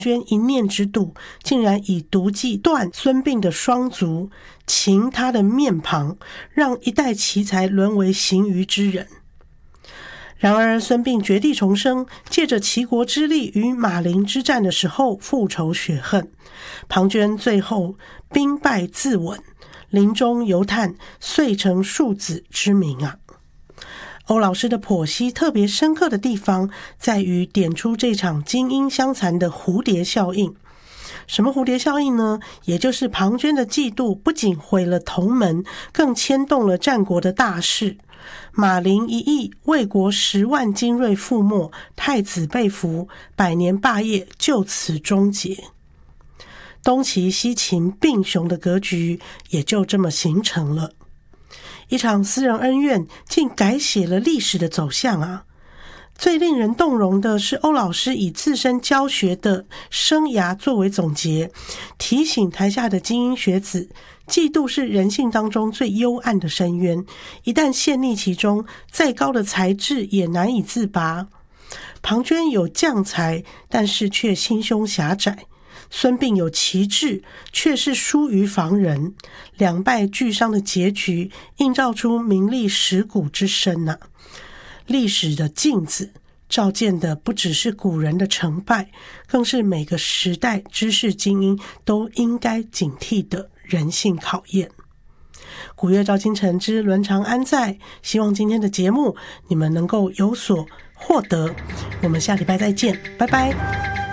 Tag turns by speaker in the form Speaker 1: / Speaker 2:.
Speaker 1: 娟一念之妒，竟然以毒计断孙膑的双足，擒他的面庞，让一代奇才沦为行余之人。然而孙膑绝地重生，借着齐国之力与马陵之战的时候复仇雪恨，庞涓最后兵败自刎，临终犹叹遂成庶子之名啊。欧老师的剖析特别深刻的地方，在于点出这场精英相残的蝴蝶效应。什么蝴蝶效应呢？也就是庞涓的嫉妒不仅毁了同门，更牵动了战国的大事。马陵一役，魏国10万精锐覆没，太子被俘，百年霸业就此终结。东齐西秦并雄的格局也就这么形成了。一场私人恩怨竟改写了历史的走向啊！最令人动容的是欧老师以自身教学的生涯作为总结，提醒台下的精英学子，嫉妒是人性当中最幽暗的深渊，一旦陷溺其中，再高的才智也难以自拔。庞涓有将才，但是却心胸狭窄；孙膑有奇智，却是疏于防人，两败俱伤的结局映照出名利蚀骨之深啊！历史的镜子照见的不只是古人的成败，更是每个时代知识精英都应该警惕的人性考验。古月照今晨之伦常安在，希望今天的节目你们能够有所获得。我们下礼拜再见，拜拜。